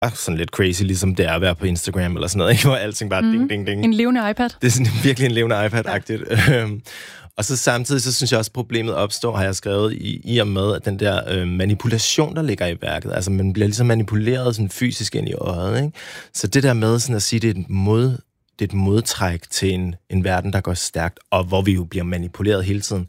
sådan lidt crazy, ligesom det er at være på Instagram eller sådan noget, ikke? Hvor alting bare ding, ding, ding. En levende iPad. Det er sådan virkelig en levende iPad-agtigt. Ja. Og så samtidig, så synes jeg også, problemet opstår, har jeg skrevet, i og med, at den der manipulation, der ligger i værket, altså man bliver ligesom manipuleret sådan fysisk ind i øjet, ikke? Så det der med sådan at sige, det er et modtræk til en verden, der går stærkt, og hvor vi jo bliver manipuleret hele tiden.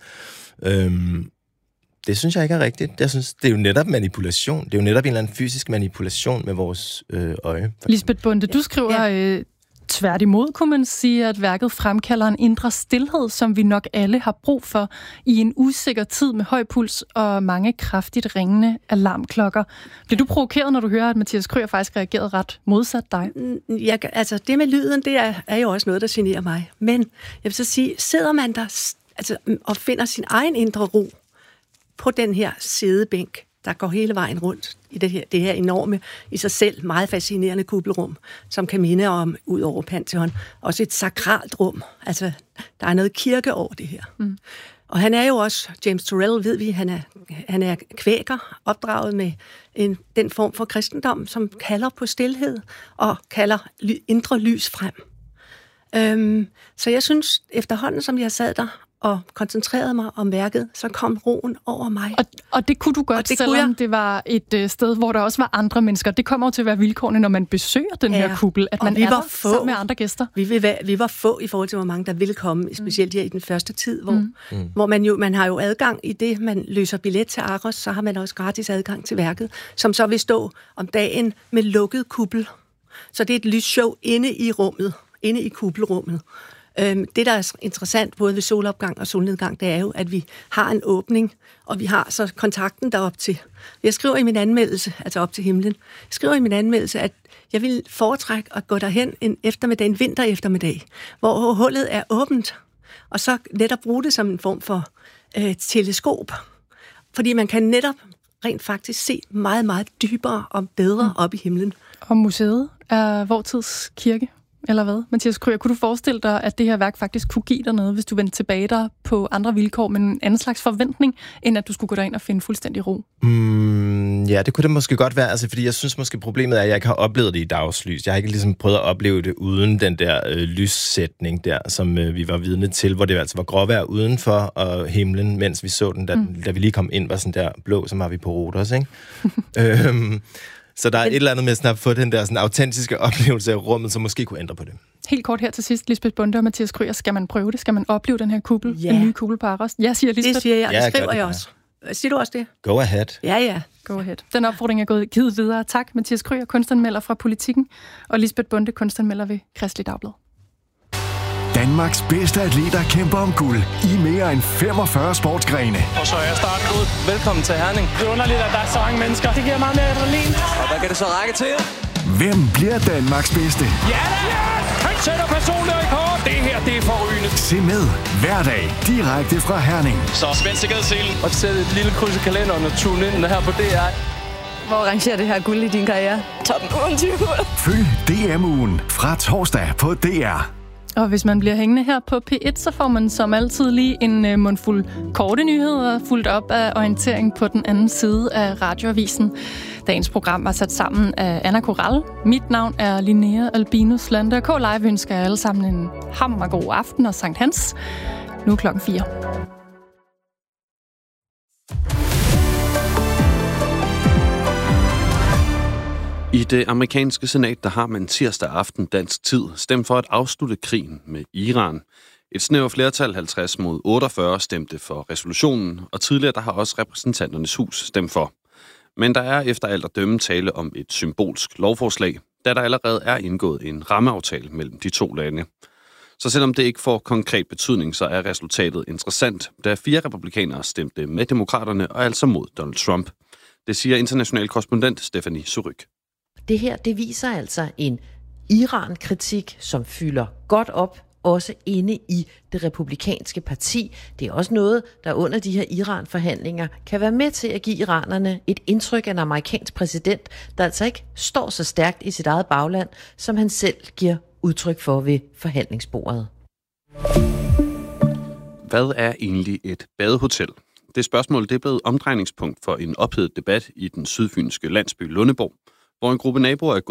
Det synes jeg ikke er rigtigt. Jeg synes, det er jo netop manipulation. Det er jo netop en eller anden fysisk manipulation med vores øje. Lisbeth Bonde, du skriver tværtimod, kunne man sige, at værket fremkalder en indre stilhed, som vi nok alle har brug for i en usikker tid med høj puls og mange kraftigt ringende alarmklokker. Bliver du provokeret, når du hører, at Mathias Krøyer faktisk reagerede ret modsat dig? Ja, altså det med lyden, det er jo også noget, der generer mig. Men jeg vil så sige, sidder man der og finder sin egen indre ro på den her sædebænk, der går hele vejen rundt i det her enorme, i sig selv meget fascinerende kuppelrum, som kan minde om, ud over Pantheon, også et sakralt rum. Altså, der er noget kirke over det her. Mm. Og han er jo også, James Turrell, ved vi, han er kvæker, opdraget med den form for kristendom, som kalder på stilhed og kalder indre lys frem. Så jeg synes, efterhånden som jeg sad der og koncentrerede mig om værket, så kom roen over mig. Og det kunne du godt, selvom det var et sted, hvor der også var andre mennesker. Det kommer jo til at være vilkårene, når man besøger den her kuppel, at man er der sammen med andre gæster. Vi var få i forhold til, hvor mange der ville komme, specielt her i den første tid, hvor man har jo adgang i det, man løser billet til Aros, så har man også gratis adgang til værket, som så vil stå om dagen med lukket kuppel. Så det er et lysshow inde i rummet, inde i kuppelrummet. Det, der er interessant både ved solopgang og solnedgang, det er jo, at vi har en åbning, og vi har så kontakten derop til. Jeg skriver i min anmeldelse, altså op til himlen, at jeg vil foretrække at gå derhen en vinter eftermiddag, hvor hullet er åbent, og så netop bruge det som en form for teleskop. Fordi man kan netop rent faktisk se meget, meget dybere og bedre op i himlen. Og museet er vor tids kirke. Eller hvad? Mathias Krøyer, kunne du forestille dig, at det her værk faktisk kunne give dig noget, hvis du vendte tilbage der på andre vilkår, med en anden slags forventning, end at du skulle gå derind og finde fuldstændig ro? Ja, det kunne det måske godt være, altså, fordi jeg synes måske problemet er, at jeg ikke har oplevet det i dagslys. Jeg har ikke ligesom prøvet at opleve det uden den der lyssætning der, som vi var vidne til, hvor det altså var gråvejr udenfor og himlen, mens vi så den, da vi lige kom ind, var sådan der blå, som var vi på Rodos, ikke? Så der er et eller andet med at få den der sådan autentiske oplevelse af rummet, som måske kunne ændre på det. Helt kort her til sidst, Lisbeth Bonde og Mathias Krøyer. Skal man prøve det? Skal man opleve den her kuppel? Den nye kuppel på Aros? Ja, siger Lisbeth. Det siger jeg, det skriver jeg også. Siger du også det? Go ahead. Ja. Go ahead. Den opfordring er givet videre. Tak, Mathias Krøyer, kunstanmelder fra Politikken, og Lisbeth Bonde, kunstanmelder ved Kristeligt Dagblad. Danmarks bedste atleter kæmper om guld i mere end 45 sportsgrene. Og så er starten ud. Velkommen til Herning. Det er underligt, at der er så mange mennesker. Det giver meget mere adrenalin. Og hvad kan det så række til? Hvem bliver Danmarks bedste? Ja da! Yes! Han sætter personlig rekord. Det her, det er forrygende. Se med hver dag direkte fra Herning. Så spænd sikkerhedsselen. Og sæt et lille kryds i kalenderen og tune ind her på DR. Hvor rangerer det her guld i din karriere? Top 20. Følg DM-ugen fra torsdag på DR. Og hvis man bliver hængende her på P1, så får man som altid lige en mundfuld korte nyheder, fulgt op af orientering på den anden side af radioavisen. Dagens program er sat sammen af Anna Koral. Mit navn er Linnea Albinus Lande. K-Live ønsker alle sammen en hammergod aften og Sankt Hans. Nu er 4:00. I det amerikanske senat, der har man tirsdag aften dansk tid stemt for at afslutte krigen med Iran. Et snævert flertal, 50 mod 48, stemte for resolutionen, og tidligere der har også repræsentanternes hus stemt for. Men der er efter alt at dømme tale om et symbolsk lovforslag, da der allerede er indgået en rammeaftale mellem de to lande. Så selvom det ikke får konkret betydning, så er resultatet interessant, da 4 republikanere stemte med demokraterne og altså mod Donald Trump. Det siger international korrespondent Stephanie Suryk. Det her, det viser altså en Iran-kritik, som fylder godt op, også inde i det republikanske parti. Det er også noget, der under de her Iran-forhandlinger kan være med til at give iranerne et indtryk af en amerikansk præsident, der altså ikke står så stærkt i sit eget bagland, som han selv giver udtryk for ved forhandlingsbordet. Hvad er egentlig et badehotel? Det spørgsmål det er blevet omdrejningspunkt for en ophedet debat i den sydfynske landsby Lundeborg. hvor en gruppe naboer er